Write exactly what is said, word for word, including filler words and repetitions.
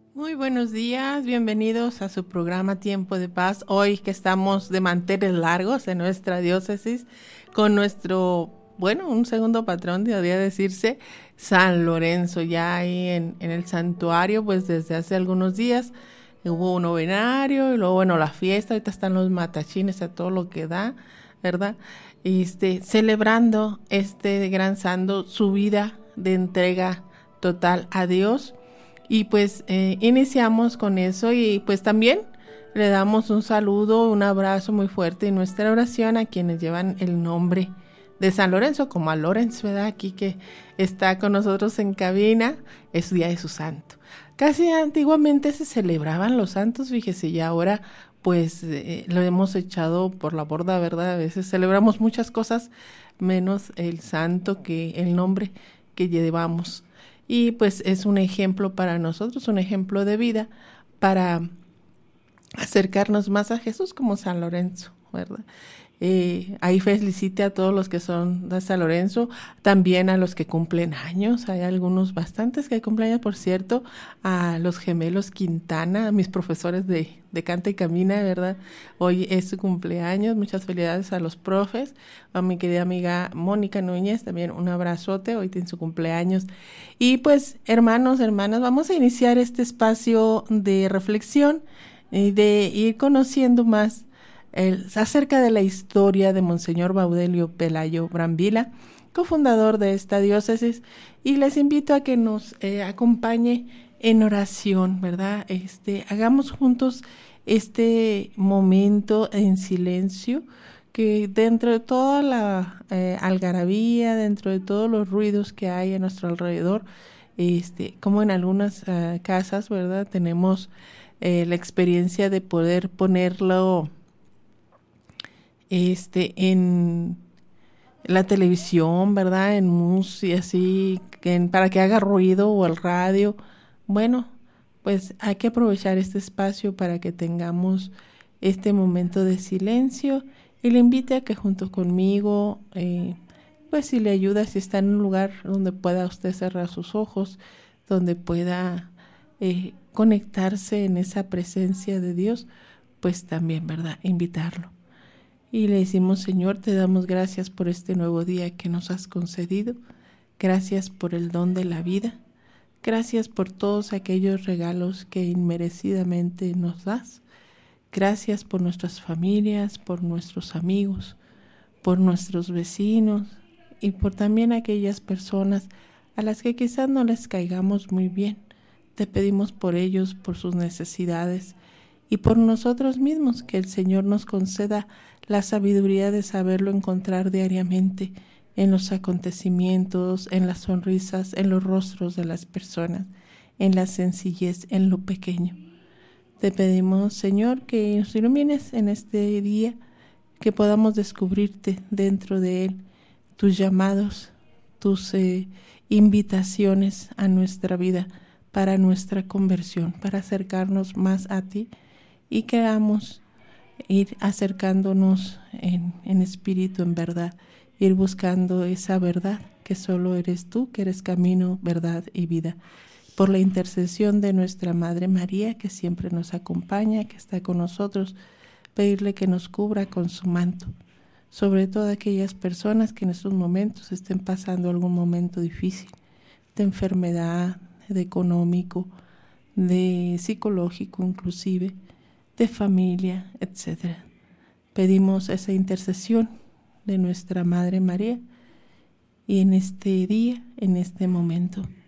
Muy buenos días, bienvenidos a su programa Tiempo de Paz. Hoy que estamos de manteles largos en nuestra diócesis con nuestro, bueno, un segundo patrón, debería decirse, San Lorenzo, ya ahí en, en el santuario, pues desde hace algunos días hubo un novenario y luego, bueno, la fiesta, ahorita están los matachines a todo lo que da, ¿verdad? Y este, celebrando este gran santo, su vida de entrega total a Dios. Y pues eh, iniciamos con eso y pues también le damos un saludo, un abrazo muy fuerte y nuestra oración a quienes llevan el nombre de San Lorenzo, como a Lorenz, ¿verdad? Aquí que está con nosotros en cabina, es día de su santo. Casi antiguamente se celebraban los santos, fíjese, y ahora pues eh, lo hemos echado por la borda, ¿verdad? A veces celebramos muchas cosas menos el santo, que el nombre que llevamos. Y pues es un ejemplo para nosotros, un ejemplo de vida para acercarnos más a Jesús como San Lorenzo, ¿verdad? Eh, ahí felicite a todos los que son de San Lorenzo, también a los que cumplen años, hay algunos bastantes que cumplen años, por cierto, a los gemelos Quintana, a mis profesores de, de Canta y Camina, ¿verdad? Hoy es su cumpleaños, muchas felicidades a los profes, a mi querida amiga Mónica Núñez, también un abrazote, hoy tiene su cumpleaños. Y pues, hermanos, hermanas, vamos a iniciar este espacio de reflexión y de ir conociendo más El, acerca de la historia de Monseñor Baudelio Pelayo Brambila, cofundador de esta diócesis, y les invito a que nos eh, acompañe en oración, ¿verdad? Este, hagamos juntos este momento en silencio, que dentro de toda la eh, algarabía, dentro de todos los ruidos que hay a nuestro alrededor, este, como en algunas uh, casas, ¿verdad? Tenemos eh, la experiencia de poder ponerlo este en la televisión, ¿verdad? En música, así, que en, para que haga ruido, o el radio. Bueno, pues hay que aprovechar este espacio para que tengamos este momento de silencio, y le invite a que junto conmigo, eh, pues si le ayuda, si está en un lugar donde pueda usted cerrar sus ojos, donde pueda eh, conectarse en esa presencia de Dios, pues también, ¿verdad? Invitarlo. Y le decimos: Señor, te damos gracias por este nuevo día que nos has concedido. Gracias por el don de la vida. Gracias por todos aquellos regalos que inmerecidamente nos das. Gracias por nuestras familias, por nuestros amigos, por nuestros vecinos y por también aquellas personas a las que quizás no les caigamos muy bien. Te pedimos por ellos, por sus necesidades y por nosotros mismos, que el Señor nos conceda la sabiduría de saberlo encontrar diariamente en los acontecimientos, en las sonrisas, en los rostros de las personas, en la sencillez, en lo pequeño. Te pedimos, Señor, que nos ilumines en este día, que podamos descubrirte dentro de él, tus llamados, tus eh, invitaciones a nuestra vida, para nuestra conversión, para acercarnos más a ti, y queramos ir acercándonos en, en espíritu, en verdad, ir buscando esa verdad que solo eres tú, que eres camino, verdad y vida. Por la intercesión de nuestra Madre María, que siempre nos acompaña, que está con nosotros, pedirle que nos cubra con su manto, sobre todo aquellas personas que en estos momentos estén pasando algún momento difícil, de enfermedad, de económico, de psicológico inclusive, de familia, etcétera. Pedimos esa intercesión de nuestra Madre María, y en este día, en este momento,